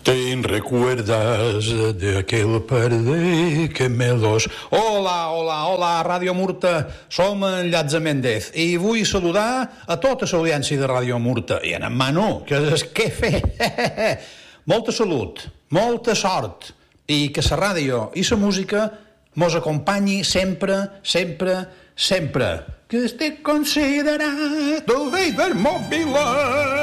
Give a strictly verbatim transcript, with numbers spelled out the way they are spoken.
¿Te recuerdas de aquel parder que me los... Hola, hola, hola, Ràdio Murta, som en Llàtzer Méndez i vull saludar a tota l'audiència de Ràdio Murta i en Manu, que és què fer. Molta salut, molta sort i que la ràdio i la música mos acompanyi sempre, sempre, sempre. Que estic considerat el rei del mòbil.